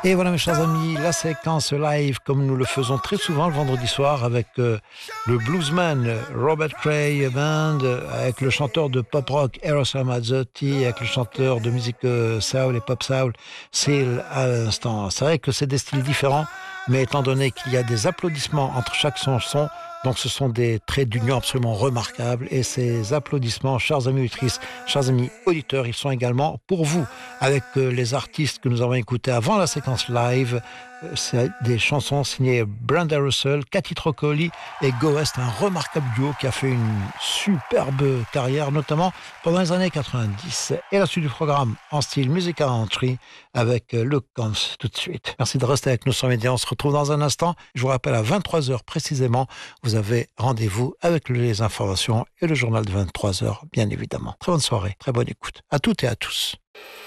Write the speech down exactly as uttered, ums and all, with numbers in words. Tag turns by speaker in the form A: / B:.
A: Et voilà mes chers amis, la séquence live comme nous le faisons très souvent le vendredi soir avec euh, le bluesman Robert Cray Band, avec le chanteur de pop rock Eros Ramazzotti, avec le chanteur de musique euh, soul et pop soul Seal à l'instant. C'est vrai que c'est des styles différents, mais étant donné qu'il y a des applaudissements entre chaque chanson, donc ce sont des traits d'union absolument remarquables et ces applaudissements, chers amis auditrices, chers amis auditeurs, ils sont également pour vous avec euh, les artistes que nous avons écoutés avant la séquence live. Euh, c'est des chansons signées Brenda Russell, Cathy Troccoli et Go West, un remarquable duo qui a fait une superbe carrière, notamment pendant les années quatre-vingt-dix. Et la suite du programme en style music country avec euh, Luke Combs tout de suite. Merci de rester avec nous sur Média. On se retrouve dans un instant. Je vous rappelle à vingt-trois heures précisément, vous avez rendez-vous avec les informations et le journal de vingt-trois heures, bien évidemment. Très bonne soirée, très bonne écoute. À toutes et à tous.